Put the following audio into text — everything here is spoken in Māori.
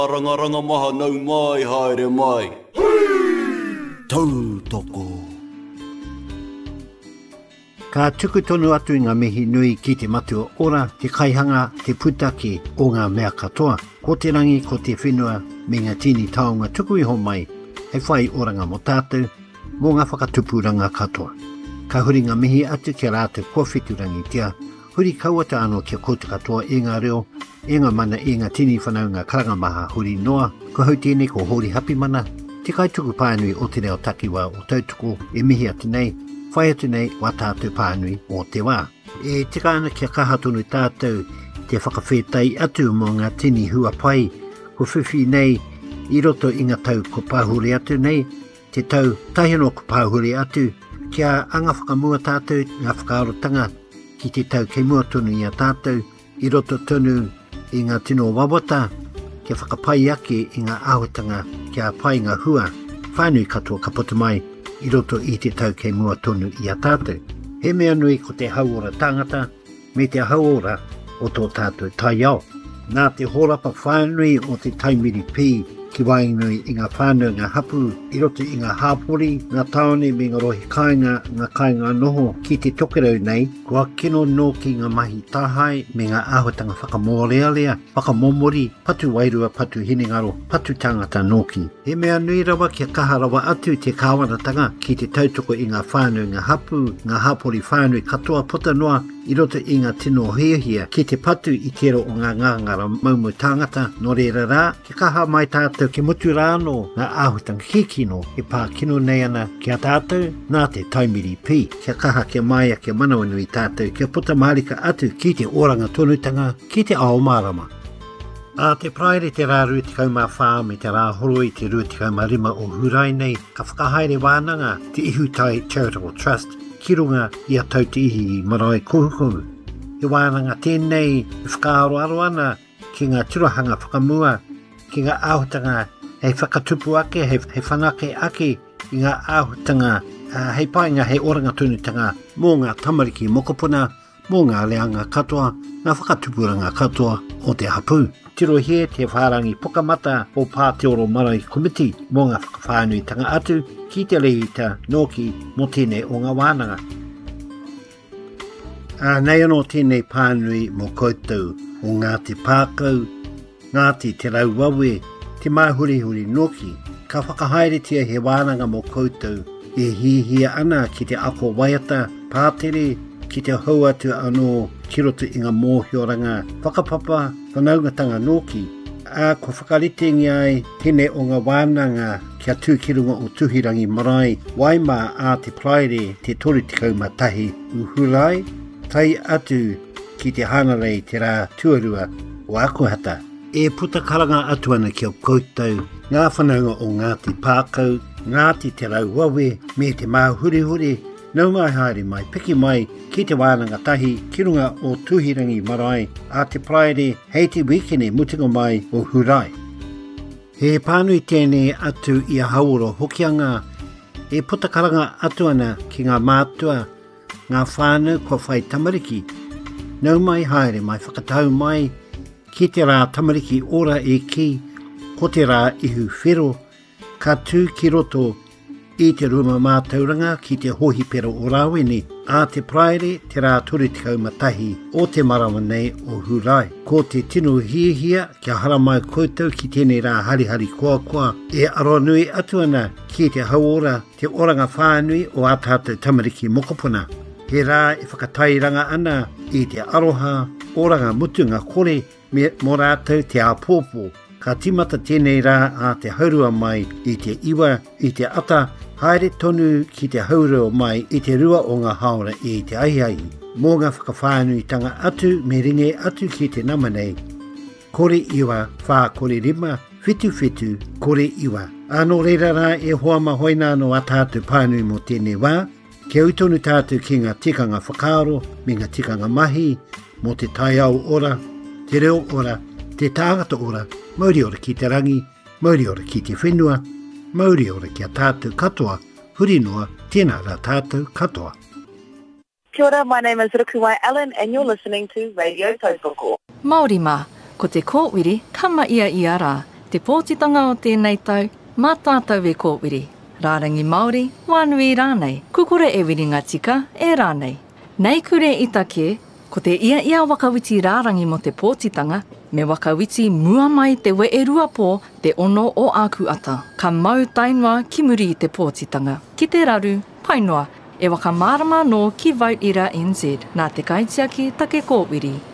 Aranga maha nau mai haere mai. Tau toko. Ka tuku tonu atu ngā mihi nui ki te matua ora, te kaihanga, te putaki o ngā mea katoa. Ko te rangi, ko te whenua, me ngā tini taonga tuku iho mai, hei whai oranga mo tātou, mō ngā whakatupuranga katoa. Ka huri ngā mihi atu ke rātou kua whiturangi tia, huri kauata anō kia koutu katoa e ngā reo, e ngā mana e ngā tini whanau ngā karanga maha huri noa, ko hau tēnei ko hori hapi mana, te kaituku pānui o te reo takiwa o tautuko e mihi atu nei, whai atu nei wa tātou pānui o te wā. E tika ana kia kaha tonu tātou te whakawhetai atu mō ngā tini hua pai, ko whiwhi nei i roto i ngā tau ko pāhuri atu nei, te tau tahino ko pāhuri atu, kia anga whakamua tātou ngā whakaarotanga ki te tau kei mua tonu i a tātou, i roto tonu i ngā tino wawata, kia whakapai ake i ngā ahotanga kia pai ngā hua, whānui katoa ka puta mai, i roto i te tau kei mua tonu i a tātou. He mea nui ko te hauora tangata, me te hauora o tō tātou tai ao. Nā te horapa whānui o te taimiri pī, ki wainui i ngā whānau ngā hapu, i roto i ngā hāpori, ngā taone me ngā rohi kāinga noho ki te tokerau nei, kua kino nō ki ngā mahi tāhai me ngā āhotanga whakamōrealea, whakamomori, patu wairua, patu hinengaro, patu tangata nōki. He mea nui rawa kia kaha rawa atu te kāwanatanga ki te tautoko i ngā whānau ngā hapu, ngā hāpori whānui katoa puta noa, i roto i ngā tino hiahia ki te patu i tero o ngā ngangara maumu tāngata no reira rā, ki kaha mai tātou ke mutu rāno ngā āhutanga kikino e pā kino nei ana kia tātou nā te taimiri pī. Kia kaha kia maia kia manawanui tātou kia puta marika atu ki te oranga tonutanga ki te aomārama. A te praere te rā rutikau whā me te rā horo i te rutikau rima o hurai nei, ka whakahaere wānanga te Ihutai Charitable Trust ki runga i a tau te ihi i marae kohukohu. He wānanga tēnei i whakaaro aro ana ki ngā tirohanga whakamua, ki ngā āhutanga hei whakatupu ake, hei whanake ake i ngā āhutanga, hei painga hei oranga tunutanga mō ngā tamariki mokopuna, mō ngā leanga katoa, ngā whakatupuranga katoa o te hapu. Tiro he te whārangi pukamata o Pāteoro Marae Komiti mō ngā whakawhānui tanga atu ki te leita nōki mō tēnei o ngā wānanga. Nei anō tēnei pānui mō koutou o Ngāti Pākau, Ngāti Te Rauwawe, te māhurihuri nōki, ka whakahaeretia he wānanga mō koutou e hihia ana ki te ako waiata, pātere, ki te hau atu anō ki roto i ngā mōhioranga, whakapapa, whanaungatanga nōki, ko whakaritengi ai tēnei o ngā wānanga kia tū ki runga o Tuhirangi Marae, Waimā a te praere te torutikau matahi uhurai, tai atu ki te hanarei te rā tuarua o Akuhata. E putakaranga atu ana ki o koutou, ngā whanaunga o Ngāti Pākau, Ngāti Te Rauwawe, me te māhurihuri, nau mai haere mai, piki mai ki te wānanga tahi ki runga o Tuhirangi Marae, a te praere hei te wikene mutinga mai o Hurai. He pānui tēnei atu i a hauoro hokianga, e putakaranga atu ana ki ngā mātua, ngā whānau kua whai tamariki, nau mai haere mai whakatau mai, ki te rā tamariki ora e ki, ko te rā ihu whiro, ka tū ki roto i te ruma mātauranga ki te hohi pero o Rawene, a te praere te rā torutikau matahi o te marawa nei o Hurai. Ko te tino hiahia kia haramai koutou ki tēnei rā harihari koa, e aroa nui atu ana ki te hauora te oranga whānui o a tātou tamariki mokopuna. He rā e whakatairanga ana i te aroha, oranga mutunga kore me mō rātou te āpōpō. Ka timata tēnei rā a te haurua mai i te iwa, i te ata, haere tonu ki te haurua mai i te rua o ngā haora i te aiai. Mō ngā whakawhānui tanga atu me ringe atu ki te nama nei. Kore iwa, whā kore rima, whitu whitu, kore iwa. Anō reira rā e hoa mahoina no a tātou pānui mō tēnei wā, kia utonu tātou ki ngā tikanga whakaaro, me ngā tikanga mahi, mō te tai au ora, te reo ora, te tāngata ora, mauri ora ki te rangi, mauri ora ki te whenua, mauri ora ki a tātou katoa, huri noa, tēnā rā tātou katoa. Kia ora, my name is Rukuwai Allen and you're listening to Radio Taupoko. Māori mā, ko te kōwiri kama ia i ara, Te pōtitanga o tēnei tau, mā tātou e kōwiri. Rārangi Māori, wānui rānei, kukore e wiringa tika e rānei. Nei kure i take, ko te ia wakawiti rārangi mo te pōtitanga, me wakawiti mua mai te we e rua pō te ono o āku ata. Ka mau tainua ki muri i te pōtitanga. Ki te raru, painoa, e waka marama no ki Vote Ira NZ, nā te kaitiaki take kōwiri.